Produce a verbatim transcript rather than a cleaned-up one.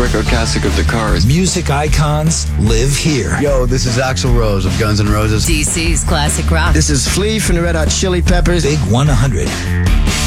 record classic of the Cars. Music icons live here. Yo, this is Axl Rose of Guns N' Roses. D C's classic rock. This is Flea from the Red Hot Chili Peppers. Big one hundred.